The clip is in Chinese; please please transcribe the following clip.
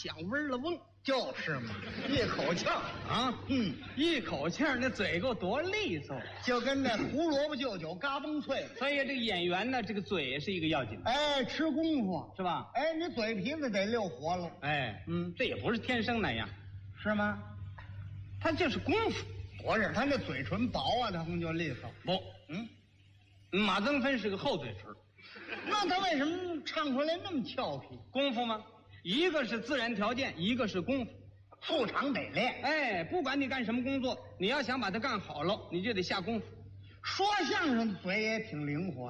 响味了嗡， 就是嘛，一口气儿啊，一口气儿那嘴够多利索， 就跟那胡萝卜就酒嘎嘣脆。 所以这个演员呢，这个嘴也是一个要紧的， 哎，吃功夫是吧？ 哎，你嘴皮子得溜活了， 哎，这也不是天生那样， 是吗？ 他就是功夫。 不是，他那嘴唇薄啊，他就利索。 不，马增芬是个厚嘴唇， 那他为什么唱出来那么俏皮？ 功夫吗？一个是自然条件，一个是功夫。 副场得练。 哎，不管你干什么工作，你要想把它干好了，你就得下功夫。 说相声的嘴也挺灵活